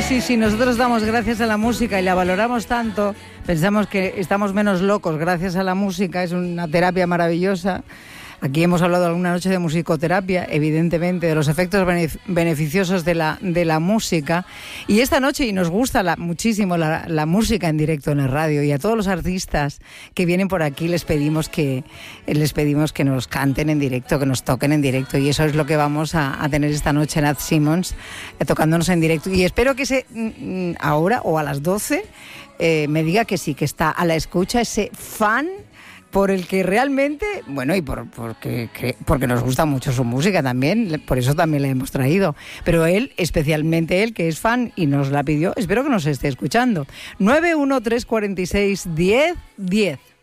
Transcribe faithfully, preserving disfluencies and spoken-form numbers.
sí, sí, nosotros damos gracias a la música y la valoramos tanto, pensamos que estamos menos locos gracias a la música, es una terapia maravillosa. Aquí hemos hablado alguna noche de musicoterapia, evidentemente, de los efectos benef- beneficiosos de la, de la música. Y esta noche, y nos gusta la, muchísimo la, la música en directo en la radio, y a todos los artistas que vienen por aquí les pedimos que, les pedimos que nos canten en directo, que nos toquen en directo. Y eso es lo que vamos a, a tener esta noche en Nat Simmons, eh, tocándonos en directo. Y espero que se, mm, ahora o a las doce eh, me diga que sí, que está a la escucha ese fan por el que realmente, bueno, y por porque, que, porque nos gusta mucho su música también, por eso también la hemos traído. Pero él, especialmente él, que es fan y nos la pidió, espero que nos esté escuchando. nueve uno tres cuatro seis diez diez.